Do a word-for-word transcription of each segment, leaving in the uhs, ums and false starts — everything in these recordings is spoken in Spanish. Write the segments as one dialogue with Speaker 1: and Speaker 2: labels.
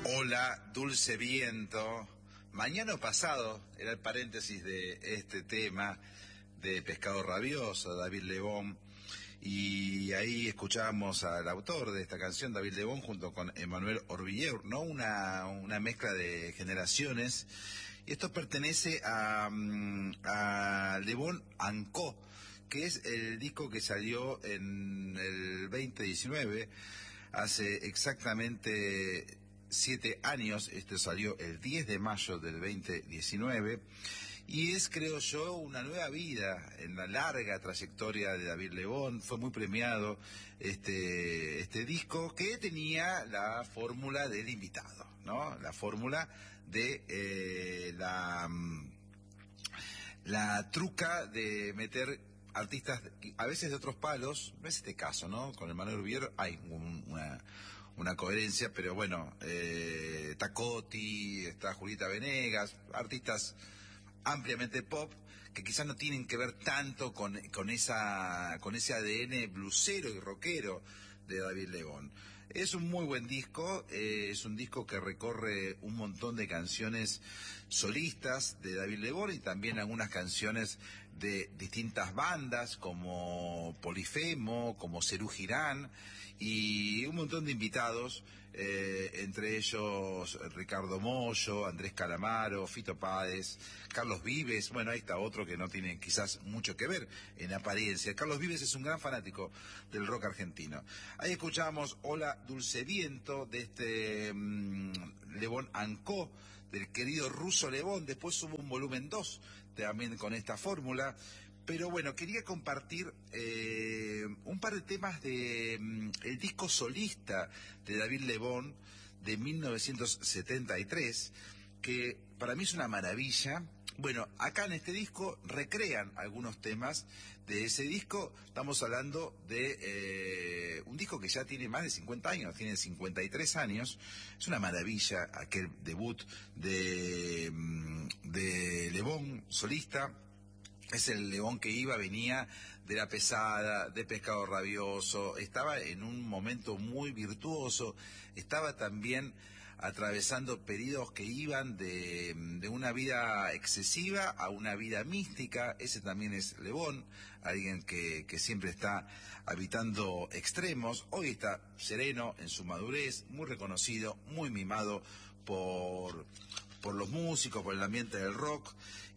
Speaker 1: Hola, dulce viento. Mañana pasado era el paréntesis de este tema de Pescado Rabioso, David Lebón, y ahí escuchábamos al autor de esta canción, David Lebón, junto con Emmanuel Orbilleur, ¿no? Una, una mezcla de generaciones, y esto pertenece a, a Lebón Ancó, que es el disco que salió en el veinte diecinueve, hace exactamente siete años. Esto salió el diez de mayo del veinte diecinueve, y es, creo yo, una nueva vida en la larga trayectoria de David Lebón. Fue muy premiado este, este disco, que tenía la fórmula del invitado, ¿no? La fórmula de eh, la, la truca de meter artistas a veces de otros palos. No es este caso, ¿no? Con el Manuel Rubiero hay un, una, una coherencia, pero bueno, eh, está Coti, está Julieta Venegas, artistas ampliamente pop, que quizás no tienen que ver tanto con, con, esa, con ese A D N blusero y rockero de David Lebón. Es un muy buen disco, eh, es un disco que recorre un montón de canciones solistas de David Lebón y también algunas canciones de distintas bandas como Polifemo, como Serú Girán, y un montón de invitados, eh, entre ellos Ricardo Mollo, Andrés Calamaro, Fito Páez, Carlos Vives. Bueno, ahí está otro que no tiene quizás mucho que ver en apariencia. Carlos Vives es un gran fanático del rock argentino. Ahí escuchamos Hola Dulce Viento de este mmm, Lebón Ancó, del querido Ruso Lebón. Después hubo un volumen dos también con esta fórmula. Pero bueno, quería compartir eh, un par de temas de mm, el disco solista de David Lebón de mil novecientos setenta y tres, que para mí es una maravilla. Bueno, acá en este disco recrean algunos temas de ese disco. Estamos hablando de eh, un disco que ya tiene más de cincuenta años, tiene cincuenta y tres años. Es una maravilla aquel debut de, de Lebón solista. Es el Lebón que iba, venía de La Pesada, de Pescado Rabioso, estaba en un momento muy virtuoso, estaba también atravesando periodos que iban de, de una vida excesiva a una vida mística. Ese también es Lebón, alguien que, que siempre está habitando extremos. Hoy está sereno en su madurez, muy reconocido, muy mimado por... por los músicos, por el ambiente del rock.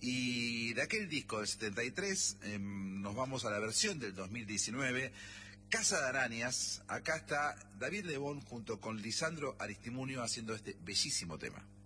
Speaker 1: Y de aquel disco del setenta y tres eh, nos vamos a la versión del dos mil diecinueve, Casa de Arañas. Acá está David Lebón junto con Lisandro Aristimuño haciendo este bellísimo tema.